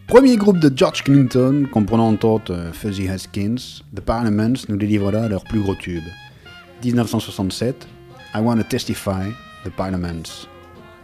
Premier groupe de George Clinton, comprenant entre autres Fuzzy Haskins, The Parliaments nous délivre là leur plus gros tube. 1967, I Want to Testify, The Parliaments.